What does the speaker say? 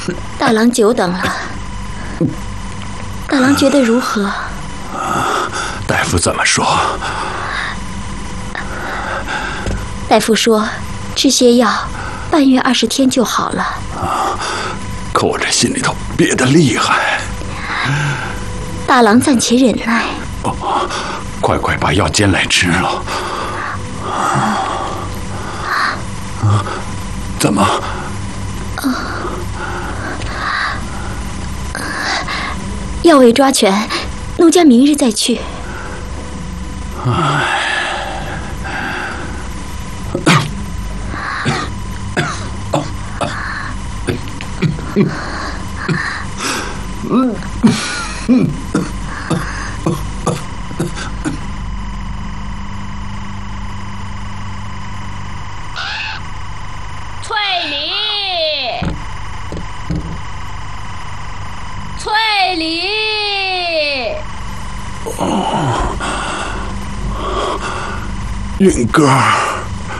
大郎久等了，大郎觉得如何？ 大夫怎么说？ 大夫说，吃些药，半月20天就好了。 可我这心里头憋得厉害。 大郎暂且忍耐。 快把药煎来吃了。怎么？ 药未抓全，奴家明日再去。 翠梨， 云哥。